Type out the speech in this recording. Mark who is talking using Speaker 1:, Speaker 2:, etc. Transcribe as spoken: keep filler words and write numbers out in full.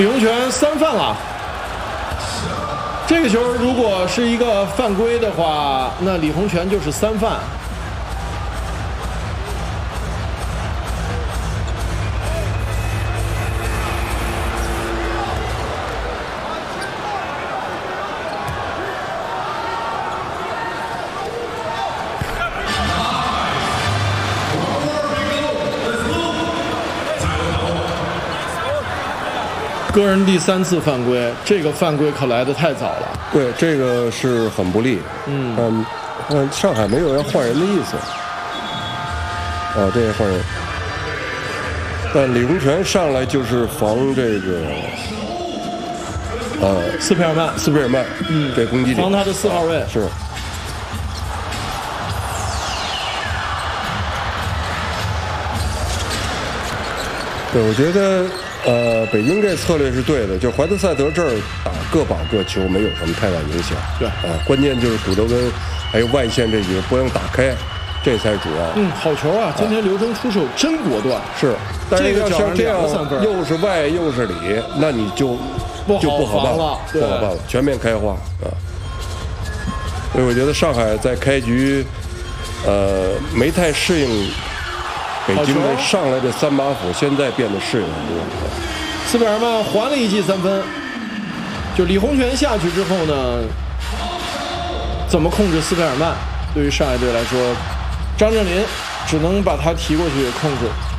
Speaker 1: 李洪权三犯了。这个球如果是一个犯规的话，那李洪权就是三犯。个人第三次犯规，这个犯规可来得太早了。
Speaker 2: 对，这个是很不利。
Speaker 1: 嗯
Speaker 2: 嗯嗯，上海没有要换人的意思。啊，这个换人。但李洪权上来就是防这个，呃，
Speaker 1: 斯佩尔曼，
Speaker 2: 斯佩尔曼，
Speaker 1: 嗯，
Speaker 2: 这攻击点，
Speaker 1: 防他的四号位
Speaker 2: 是。对，我觉得。呃，北京这策略是对的，就怀特塞德这儿打各保各球没有什么太大影响。
Speaker 1: 对
Speaker 2: 啊，关键就是古德温还有外线这几个不让打开，这才是主要。
Speaker 1: 嗯，好球啊！今天刘铮出手真果断。
Speaker 2: 是，但是要像这样
Speaker 1: 又
Speaker 2: 是外又是里，那你就就不好办
Speaker 1: 了，
Speaker 2: 不好办了，全面开花啊！所以我觉得上海在开局，呃，没太适应。北京的上来的三把斧，现在变得适应很多。
Speaker 1: 斯佩尔曼还了一记三分，就李洪权下去之后呢，怎么控制斯佩尔曼？对于上海队来说，张镇麟只能把他提过去控制。